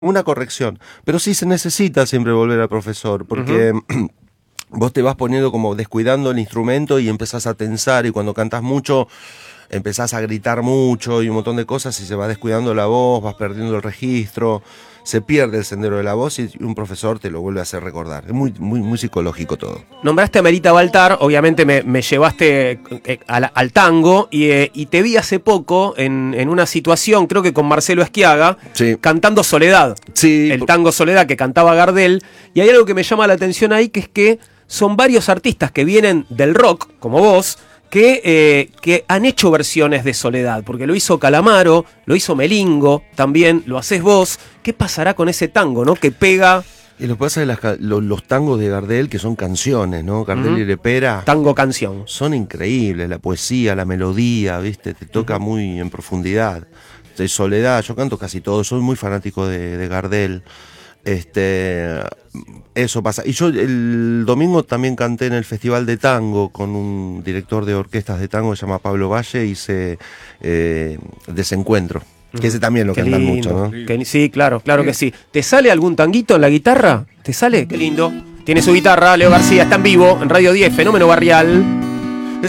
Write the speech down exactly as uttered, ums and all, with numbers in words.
Una corrección, pero sí se necesita siempre volver al profesor, porque uh-huh. vos te vas poniendo como descuidando el instrumento y empezás a tensar, y cuando cantás mucho empezás a gritar mucho y un montón de cosas y se va descuidando la voz, vas perdiendo el registro, se pierde el sendero de la voz y un profesor te lo vuelve a hacer recordar. Es muy, muy, muy psicológico todo. Nombraste a Melita Baltar, obviamente me, me llevaste al, al tango y, eh, y te vi hace poco en, en una situación, creo que con Marcelo Esquiaga, sí. cantando Soledad, sí, el por... tango Soledad que cantaba Gardel, y hay algo que me llama la atención ahí, que es que son varios artistas que vienen del rock, como vos, Que, eh, que han hecho versiones de Soledad, porque lo hizo Calamaro, lo hizo Melingo, también lo haces vos. ¿Qué pasará con ese tango, no? Que pega... Y lo que pasa es que las, los, los tangos de Gardel, que son canciones, ¿no? Gardel uh-huh. y Lepera. Tango canción. Son increíbles, la poesía, la melodía, ¿viste? Te toca uh-huh. muy en profundidad. De Soledad, yo canto casi todo, soy muy fanático de, de Gardel. Este, eso pasa. Y yo el domingo también canté en el Festival de Tango con un director de orquestas de tango que se llama Pablo Valle, hice eh, Desencuentro, que ese también lo Qué cantan lindo. mucho, ¿no? Que, sí, claro, claro sí. que sí. ¿Te sale algún tanguito en la guitarra? ¿Te sale? Qué lindo. Tiene su guitarra, Leo García, está en vivo en Radio diez, Fenómeno Barrial.